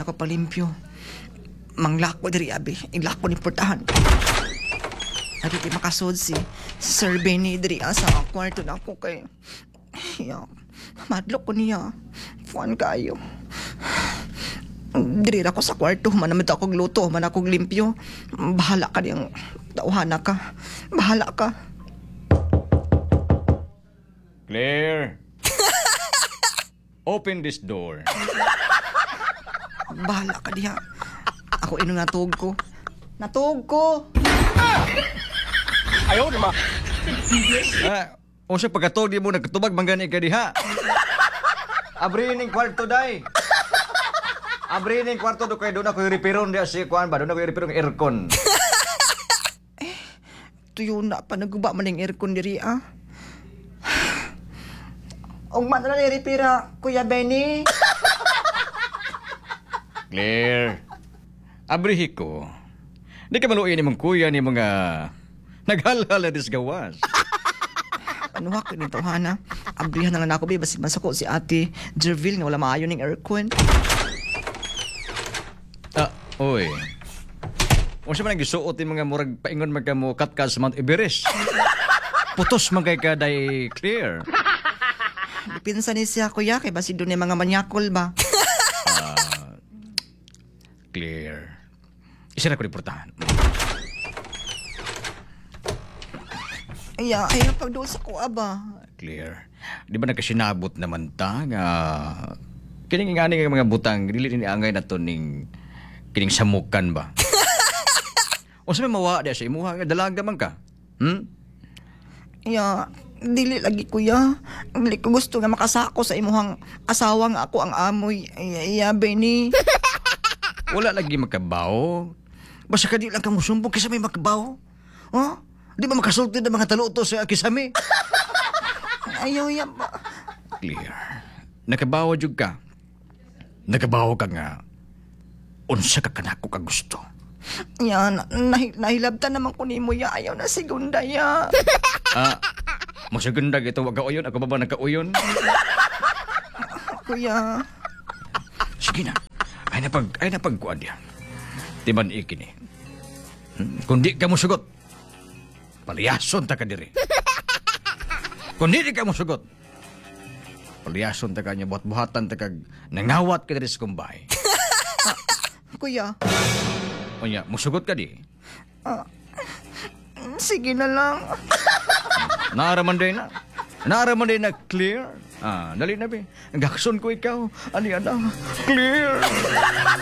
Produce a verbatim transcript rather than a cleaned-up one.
ako palimpyo. Manglako diri abi, ilako ni portahan. Adi di makasod si Sir Benny diri asa kwarto na ako kay ya, madlok ko niya. Fuan kayo. Diri ra ko sa kwarto, manamit ako gluto, man ako limpyo. Bahala ka niyang tauhana ka. Bahala ka. Claire! Open this door. Bahala ka diha. Ako ino natug ko. Natug ko. Ayaw naman. Ah, o siya pagkatog di mo nagtubag manggani ka diha. Abri ning kwarto day. Abri ning kwarto do kay doon ako repiron di si kuan ba doon ako repiron ng aircon. Tuyo na pa naguba man ning aircon diri ah. Og man na ni repira, Kuya Benny. Claire. Abrihi ko. Di ka maluin ni mong kuya ni mga naghalhala dis gawas. Ano ako nito, Hana? Abrihan na lang ako, be. Basi masako si ate Jerville nga wala maayon ng aircon. Ah, oy. O siya man ang gisuot yung mga murag paingon magkamo katkas sa Mount Everest. Putos man kay kaday Clear. Dipinsa ni siya, kuya, kay basi doon yung mga manyakol ba? Ah, Clear. Isa na ko reportahan. Ay, ay, pagdoon sa ko, aba. Clear. Di ba nagkasinabot naman ta nga kining nga nga mga butang dili ni angay na to ning kining samukan ba? O sa may mawa di sa imuha nga dalaga man ka. Hmm? Ya, dili lagi, kuya. Dili ko gusto nga makasako sa imuhang asawa nga ako ang amoy. Ay, ay, Benny. Wala lagi makabaw. Basta ka di lang ka musumbong kisa may makabaw. Oh? Di ba makasulti na mga taluto sa kisame? Ayaw yan ba? Clear. Nakabawa jud ka. Nakabawa ka nga. Unsa ka kanako ka gusto. Yan, nahi, nahilabtan naman ko ni mo ya. Ayaw na segunda ya. Ah, masaganda ito wag ka uyon. Ako ba ba nagka-uyon? Kuya. Sige na. Ay napag, ay napagkuan diyan. Timan ikini. Hmm? Kung di ka mo sugot, paliyason ta ka diri. Kung di ka mo sugot, paliyason ta ka niya, buhat-buhatan ta kag nangawat ka diri sa kumbay. Kuya. O niya, musugot ka di. Sige na lang. Naaraman din na. Naaraman din na clear. Ah, dali na be. Gakson ko ikaw. Ano yan na? Clear.